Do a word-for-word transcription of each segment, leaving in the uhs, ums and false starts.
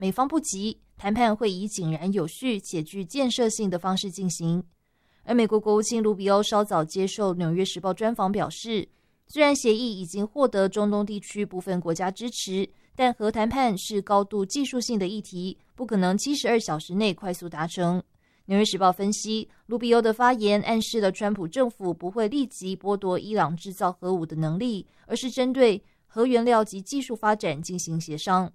美方不急，谈判会以井然有序且具建设性的方式进行。而美国国务卿卢比欧稍早接受《纽约时报》专访表示，虽然协议已经获得中东地区部分国家支持，但核谈判是高度技术性的议题，不可能七十二小时内快速达成。《纽约时报》分析，卢比欧的发言暗示了川普政府不会立即剥夺伊朗制造核武的能力，而是针对核原料及技术发展进行协商。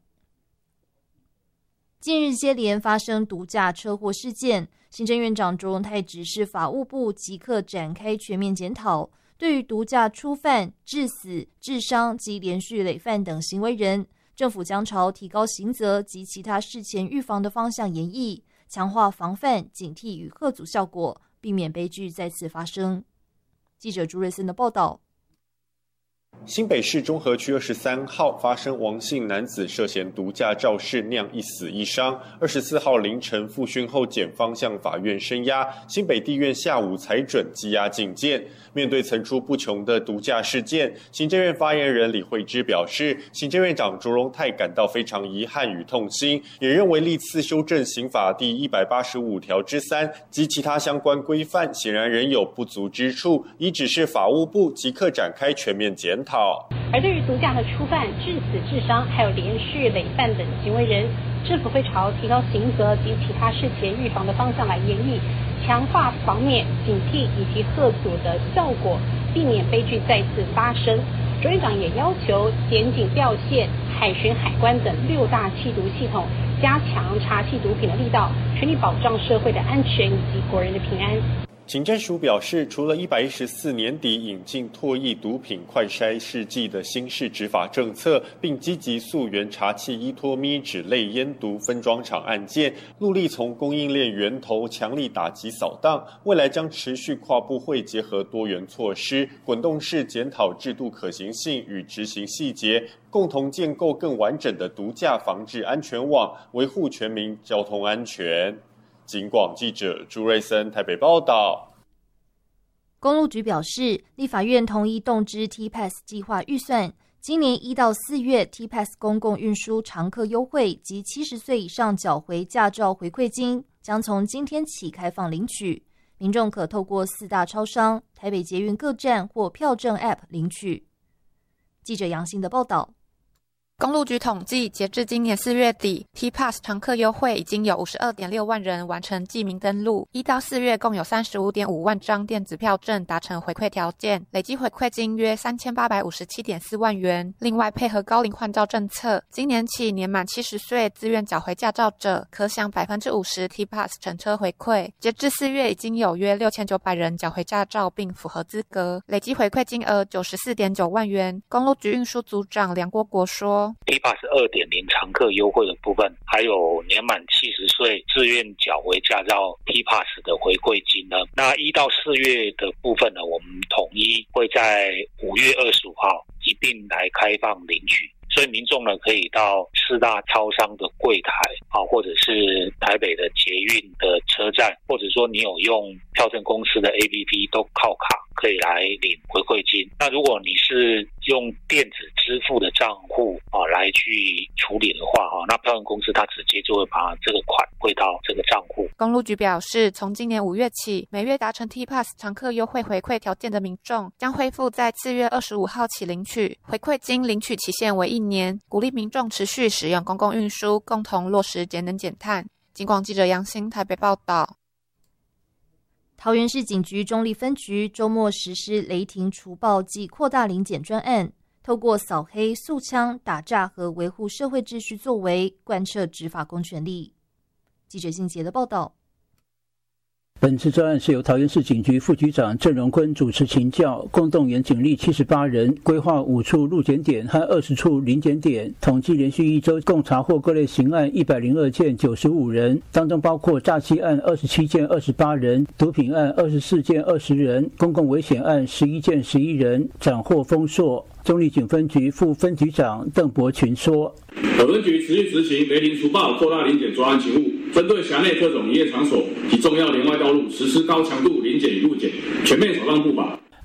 近日接连发生毒驾车祸事件，行政院长卓荣泰指示法务部即刻展开全面检讨，对于毒驾初犯、致死、致伤及连续累犯等行为人，政府将朝提高刑责及其他事前预防的方向研议，强化防范、警惕与吓阻效果，避免悲剧再次发生。记者朱瑞森的报道。 新北市中和区二十三号发生王姓男子涉嫌毒驾肇事酿一死一伤。二十四号凌晨复讯后，检方向法院申押，新北地院下午裁准羁押禁见。面对层出不穷的毒驾事件，行政院发言人李惠芝表示，行政院长卓荣泰感到非常遗憾与痛心，也认为历次修正刑法第一百八十五条之三及其他相关规范，显然仍有不足之处，已指示法务部即刻展开全面检讨。 而对于毒驾的初犯、致死、致伤，还有连续累犯等行为人，政府会朝提高刑责及其他事前预防的方向来研议，强化防免、警惕以及吓阻的效果，避免悲剧再次发生。卓院长也要求检警调线、海巡、海关等六大缉毒系统，加强查缉毒品的力道，全力保障社会的安全以及国人的平安。 警政署表示，除了一百一十四年底引进唾液毒品快筛试剂的新式执法政策，并积极溯源查缉依托咪脂类烟毒分装厂案件，陆力从供应链源头强力打击扫荡。未来将持续跨部会结合多元措施，滚动式检讨制度可行性与执行细节，共同建构更完整的毒驾防治安全网，维护全民交通安全。警广记者朱瑞森台北报道。 公路局表示，立法院同意动支 T P A S 计划预算，今年一到四月 T P A S 公共运输常客优惠及七十岁以上缴回驾照回馈金将从今天起开放领取，民众可透过四大超商、台北捷运各站或票证 App 领取。记者杨欣的报道。 公路局统计，截至今年四月底 ，T P A S 常客优惠已经有 五十二点六万人完成记名登录，一到四月共有 三十五点五万张电子票证达成回馈条件，累计回馈金约 三千八百五十七点四万元。另外，配合高龄换照政策，今年起年满七十岁自愿缴回驾照者，可享 百分之五十 T P A S 乘车回馈。截至四月，已经有约六千九百人缴回驾照并符合资格，累计回馈金额 九十四点九万元。公路局运输组长梁国国说。 T P A S 二点零 常客优惠的部分，还有年满七十岁自愿缴回驾照 T P A S 的回馈金呢。那一到四月的部分呢，我们统一会在五月二十五号一并来开放领取。所以民众呢，可以到四大超商的柜台啊，或者是台北的捷运的车站，或者说你有用票证公司的 A P P 都靠卡可以来领回馈金。那如果你是用电子支付的账户啊来去处理的话哈，那票证公司它直接就会把这个款汇到这个账户。 公路局表示，从今年五月起，每月达成 T P A S 常客优惠回馈条件的民众，将恢复在四月二十五号起领取回馈金，领取期限为一年，鼓励民众持续使用公共运输，共同落实节能减碳。警广记者杨欣台北报道。 桃园市警局中坜分局周末实施雷霆除暴暨扩大临检专案，透过扫黑、肃枪、打诈和维护社会秩序作为，贯彻执法公权力。记者信杰的报道。 本次专案是由桃园市警局副局长郑荣坤主持请教，共动员警力七十八人，规划五处路检点和二十处临检点，统计连续一周共查获各类刑案一百零二件九十五人，当中包括诈欺案二十七件二十八人，毒品案二十四件二十人，公共危险案十一件十一人，斩获丰硕。中坜警分局副分局长邓伯群说， 本分局持续执行雷霆除暴扩大临检专案勤务，针对辖内各种营业场所及重要连外道路实施高强度临检与路检，全面扫荡不法。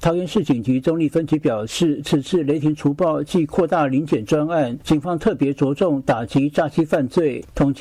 桃园市警局中坜分局表示，此次雷霆除暴暨扩大临检专案，警方特别着重打击诈欺犯罪，统计